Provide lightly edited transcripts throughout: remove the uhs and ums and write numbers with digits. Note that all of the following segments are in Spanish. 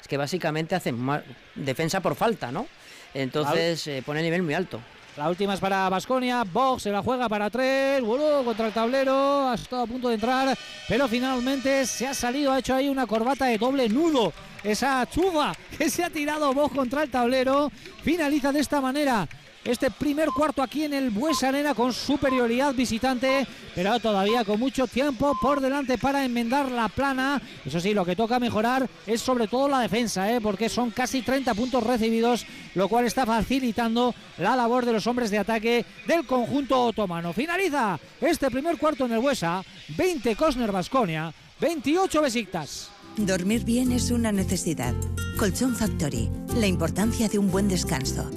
es que básicamente hacen defensa por falta, ¿no? Entonces pone el nivel muy alto. La última es para Baskonia. Box se la juega para 3. Bueno, contra el tablero. Ha estado a punto de entrar, pero finalmente se ha salido. Ha hecho ahí una corbata de doble nudo. Esa chufa que se ha tirado Box contra el tablero. Finaliza de esta manera este primer cuarto aquí en el Buesa Arena con superioridad visitante, pero todavía con mucho tiempo por delante para enmendar la plana. Eso sí, lo que toca mejorar es sobre todo la defensa, porque son casi 30 puntos recibidos, lo cual está facilitando la labor de los hombres de ataque del conjunto otomano. Finaliza este primer cuarto en el Buesa, 20 Kosner Baskonia, 28 Besiktas. Dormir bien es una necesidad. Colchón Factory, la importancia de un buen descanso.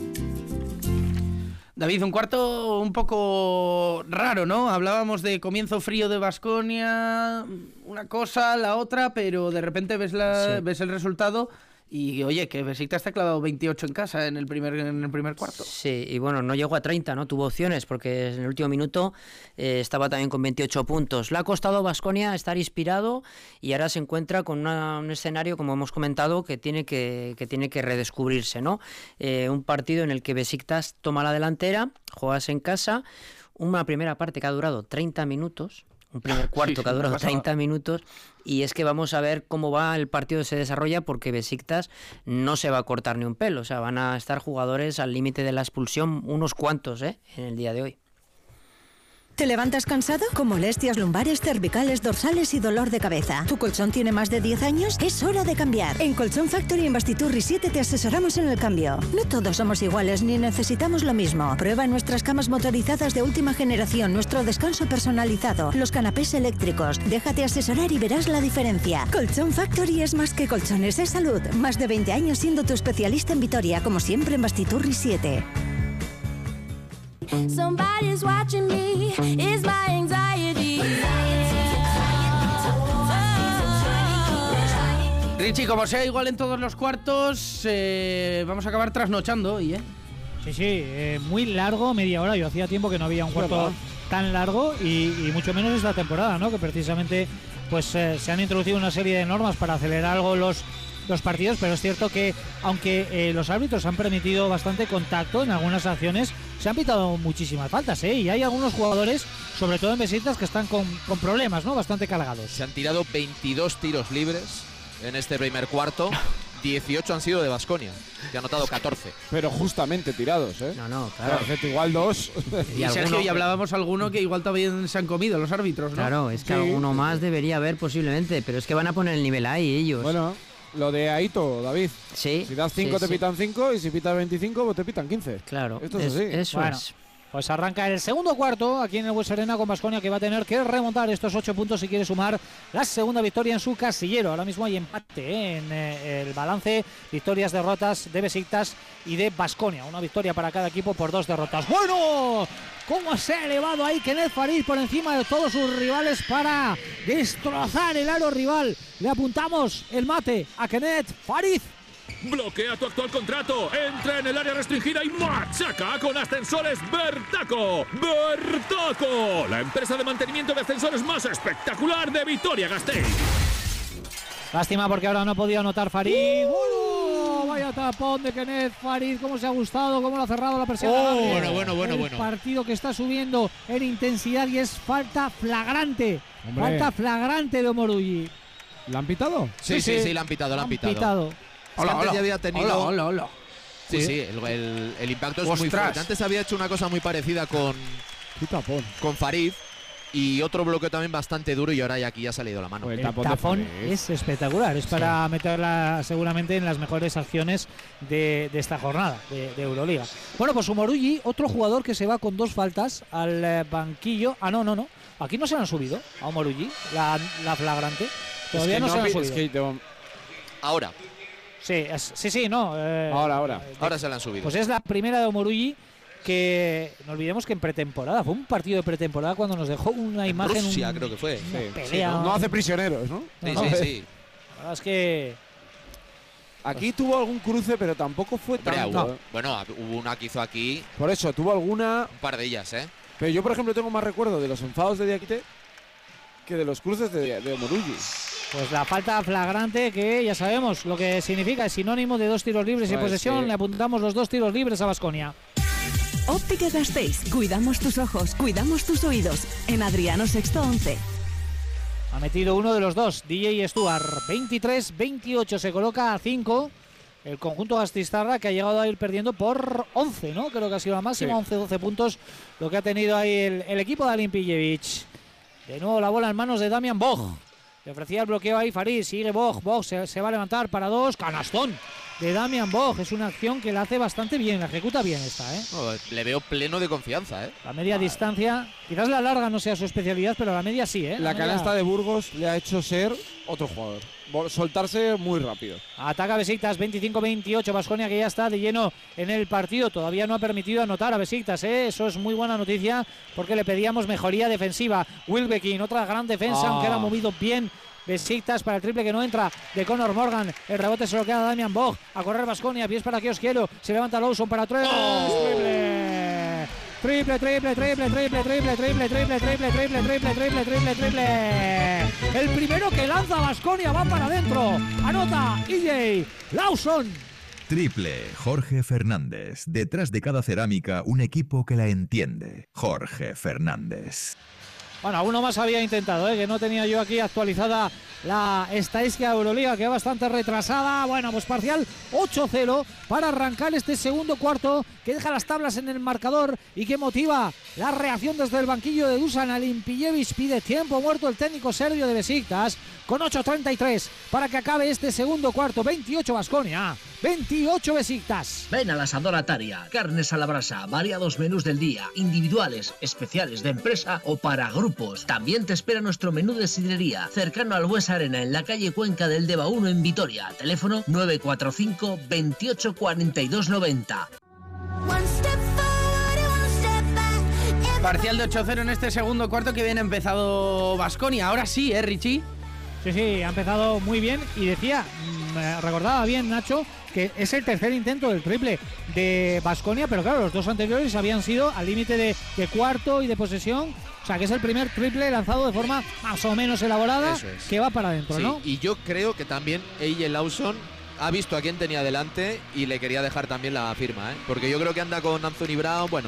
David, un cuarto un poco raro, ¿no? Hablábamos de comienzo frío de Baskonia, una cosa, la otra, pero de repente ves el resultado y, oye, que Besiktas te ha clavado 28 en casa en el primer cuarto. Sí, y bueno, no llegó a 30, ¿no? Tuvo opciones porque en el último minuto estaba también con 28 puntos. Le ha costado a Baskonia estar inspirado y ahora se encuentra con un escenario, como hemos comentado, que tiene que redescubrirse, ¿no? Un partido en el que Besiktas toma la delantera, juegas en casa, una primera parte que ha durado 30 minutos, un primer cuarto que ha durado 30 minutos, y es que vamos a ver cómo va el partido, se desarrolla, porque Besiktas no se va a cortar ni un pelo, o sea, van a estar jugadores al límite de la expulsión, unos cuantos, en el día de hoy. ¿Te levantas cansado? Con molestias lumbares, cervicales, dorsales y dolor de cabeza. ¿Tu colchón tiene más de 10 años? Es hora de cambiar. En Colchón Factory en Bastiturri 7 te asesoramos en el cambio. No todos somos iguales ni necesitamos lo mismo. Prueba nuestras camas motorizadas de última generación, nuestro descanso personalizado, los canapés eléctricos. Déjate asesorar y verás la diferencia. Colchón Factory es más que colchones, es salud. Más de 20 años siendo tu especialista en Vitoria, como siempre en Bastiturri 7. Somebody's watching me, is my anxiety. Richie, como sea igual en todos los cuartos, vamos a acabar trasnochando hoy, Sí, muy largo, media hora. Yo hacía tiempo que no había un cuarto tan largo y mucho menos esta temporada, ¿no? Que precisamente pues se han introducido una serie de normas para acelerar algo los partidos, pero es cierto que aunque los árbitros han permitido bastante contacto en algunas acciones, se han pitado muchísimas faltas, y hay algunos jugadores, sobre todo en Besiktas, que están con problemas, ¿no? Bastante cargados. Se han tirado 22 tiros libres en este primer cuarto. 18 han sido de Baskonia, que ha anotado 14. Pero justamente tirados, No, claro. Perfecto, igual 2. Y Sergio, y hablábamos alguno que igual también se han comido los árbitros, ¿no? Claro, es que alguno más debería haber posiblemente, pero es que van a poner el nivel ahí ellos. Bueno, lo de Aito, David. Sí. Si das 5 te pitan 5 y si pitas 25 pues te pitan 15. Claro. Esto es así. Eso es. Pues arranca el segundo cuarto aquí en el Buesa Arena con Baskonia, que va a tener que remontar estos 8 puntos si quiere sumar la segunda victoria en su casillero. Ahora mismo hay empate en el balance, victorias, derrotas de Besiktas y de Baskonia. Una victoria para cada equipo por 2 derrotas. ¡Bueno! ¿Cómo se ha elevado ahí Kenneth Farid por encima de todos sus rivales para destrozar el aro rival? Le apuntamos el mate a Kenneth Farid. Bloquea tu actual contrato, entra en el área restringida y machaca con Ascensores Bertaco. ¡Bertaco! La empresa de mantenimiento de ascensores más espectacular de Vitoria-Gasteiz. Lástima porque ahora no podía anotar Farid. ¡Bueno! Vaya tapón de Kenneth Farid, cómo se ha gustado, cómo lo ha cerrado la presión. Bueno. Partido que está subiendo en intensidad y es falta flagrante. Hombre. Falta flagrante de Omoruyi. ¿La han pitado? Sí, le han pitado. Antes ya había tenido... Hola. Sí, el impacto es muy fuerte. Antes había hecho una cosa muy parecida con Farid y otro bloqueo también bastante duro, y ahora aquí ya ha salido la mano. El tapón es espectacular, es para meterla seguramente en las mejores acciones de esta jornada de Euroliga. Bueno, pues Omoruyi, otro jugador que se va con 2 faltas al banquillo. No. Aquí no se le han subido a Omoruyi, la flagrante. Todavía no se le han subido. Ahora. Sí, no. Ahora se la han subido. Pues es la primera de Omoruyi, que no olvidemos que en pretemporada, fue un partido de pretemporada cuando nos dejó una imagen. Rusia, creo que fue. Pelea. No hace prisioneros, ¿no? Sí. La verdad es que aquí tuvo algún cruce, pero tampoco fue tanto. Bueno, hubo una que hizo aquí. Por eso, tuvo alguna. Un par de ellas, Pero yo, por ejemplo, tengo más recuerdo de los enfados de Diakite que de los cruces de Omoruyi. Pues la falta flagrante, que ya sabemos lo que significa, es sinónimo de 2 tiros libres y posesión. Le apuntamos los 2 tiros libres a Baskonia. Óptica Gasteiz. Cuidamos tus ojos, cuidamos tus oídos. En Adriano Sexto 11. Ha metido uno de los dos, DJ Stuart. 23-28, se coloca a 5. El conjunto gasteiztarra, que ha llegado a ir perdiendo por 11, ¿no? Creo que ha sido la máxima, 11-12 puntos lo que ha tenido ahí el equipo de Alimpijevic. De nuevo la bola en manos de Damian Bog. Le ofrecía el bloqueo ahí Farid, sigue Bog, se va a levantar para 2, canastón de Damian Bog. Es una acción que la hace bastante bien, la ejecuta bien esta, ¿eh? No, le veo pleno de confianza, ¿eh? La media distancia, quizás la larga no sea su especialidad, pero la media sí, ¿eh? La canasta de Burgos le ha hecho ser otro jugador. Soltarse muy rápido. Ataca Besiktas, 25-28, Baskonia, que ya está de lleno en el partido. Todavía no ha permitido anotar a Besiktas, ¿eh? Eso es muy buena noticia, porque le pedíamos mejoría defensiva. Wilbekin, otra gran defensa, aunque era movido bien Besiktas para el triple que no entra de Conor Morgan. El rebote se lo queda Damian Bog. A correr Baskonia, pies para Kiosquiero. Se levanta Lawson para 3. Triple. El primero que lanza Baskonia va para adentro. Anota EJ Lawson. Triple Jorge Fernández. Detrás de cada cerámica, un equipo que la entiende. Jorge Fernández. Bueno, uno más había intentado, que no tenía yo aquí actualizada la estadística de Euroliga, que va bastante retrasada. Bueno, pues parcial 8-0 para arrancar este segundo cuarto, que deja las tablas en el marcador y que motiva la reacción desde el banquillo de Dusan. Alimpijevic pide tiempo muerto el técnico serbio de Besiktas, con 8:33 para que acabe este segundo cuarto. 28 Baskonia, 28 Besiktas. Ven al asador Ataria, carnes a la brasa, variados menús del día, individuales, especiales de empresa o para grupos. También te espera nuestro menú de sidrería, cercano al Buesa Arena, en la calle Cuenca del Deva 1 en Vitoria. Teléfono 945 28 42 90. Parcial de 8-0 en este segundo cuarto, que bien ha empezado Baskonia. Ahora sí, Richie. Sí, ha empezado muy bien y decía, recordaba bien Nacho, que es el tercer intento del triple de Baskonia, pero claro, los dos anteriores habían sido al límite de cuarto y de posesión. O sea, que es el primer triple lanzado de forma más o menos elaborada, que va para adentro, sí, ¿no? Y yo creo que también AJ Lawson ha visto a quién tenía delante y le quería dejar también la firma, ¿eh? Porque yo creo que anda con Anthony Brown, bueno,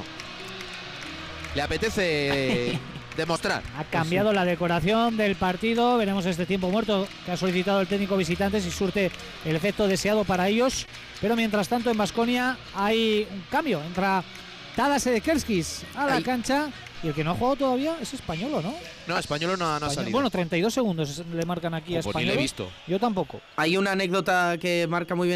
le apetece demostrar. Ha cambiado la decoración del partido. Veremos este tiempo muerto que ha solicitado el técnico visitante, si surte el efecto deseado para ellos. Pero mientras tanto en Baskonia hay un cambio. Entra Tadas Edekerskis a la cancha. Y el que no ha jugado todavía es Españolo, ¿no? No, Españolo no ha salido. Bueno, 32 segundos le marcan aquí a Españolo. Ni le he visto. Yo tampoco. Hay una anécdota que marca muy bien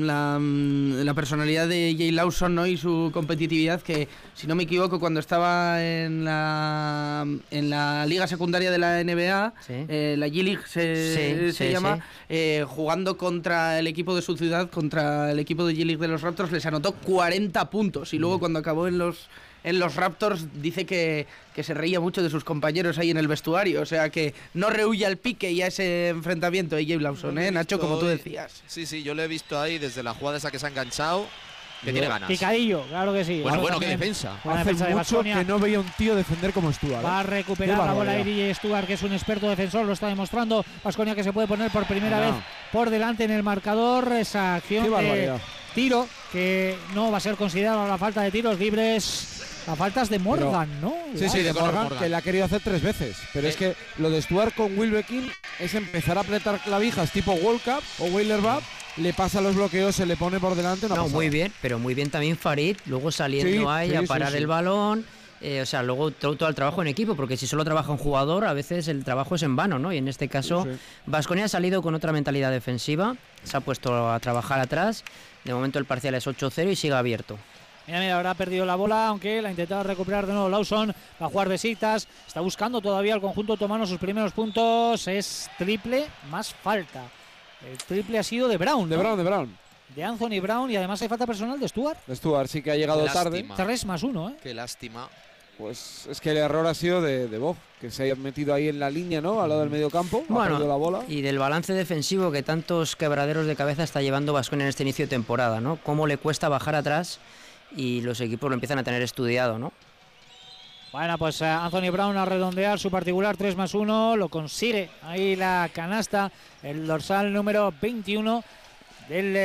la personalidad de Jay Lawson, ¿no? Y su competitividad, que si no me equivoco, cuando estaba en la liga secundaria de la NBA, la G-League se llama, jugando contra el equipo de su ciudad, contra el equipo de G-League de los Raptors, les anotó 40 puntos. Y luego cuando acabó en los Raptors dice que se reía mucho de sus compañeros ahí en el vestuario, o sea que no rehuye al pique y a ese enfrentamiento de Jay Lawson, Nacho, como tú decías. Sí, yo lo he visto ahí desde la jugada esa que se ha enganchado, que tiene ganas. Picadillo, claro que sí. Bueno, qué defensa. Hace mucho que no veía un tío defender como Stuart. Va a recuperar la bola DJ Stuart, que es un experto defensor, lo está demostrando. Baskonia, que se puede poner por primera vez por delante en el marcador. Esa acción de tiro que no va a ser considerada la falta de tiros libres. La falta es de Morgan, ¿no? Sí, de Morgan, que la ha querido hacer 3 veces. Pero es que lo de Stuart con Wilbekin es empezar a apretar clavijas tipo World Cup o Weilerbach. Le pasa los bloqueos, se le pone por delante. Muy bien, pero muy bien también Farid, luego saliendo ahí a parar el balón. O sea, luego todo el trabajo en equipo, porque si solo trabaja un jugador, a veces el trabajo es en vano, ¿no? Y en este caso, Baskonia ha salido con otra mentalidad defensiva, se ha puesto a trabajar atrás. De momento el parcial es 8-0 y sigue abierto. Mira, ahora ha perdido la bola, aunque la ha intentado recuperar de nuevo Lawson. Va a jugar Besiktas, está buscando todavía el conjunto otomano sus primeros puntos. Es triple más falta. El triple ha sido de Brown, ¿no? De Brown. De Anthony Brown, y además hay falta personal de Stuart. De Stuart, sí, que ha llegado tarde. 3+1, Qué lástima. Pues es que el error ha sido de Bog, que se haya metido ahí en la línea, ¿no? Al lado del medio campo, ha perdido la bola. Y del balance defensivo que tantos quebraderos de cabeza está llevando Baskonia en este inicio de temporada, ¿no? Cómo le cuesta bajar atrás y los equipos lo empiezan a tener estudiado, ¿no? Bueno, pues Anthony Brown a redondear su particular 3+1, lo consigue ahí la canasta, el dorsal número 21 del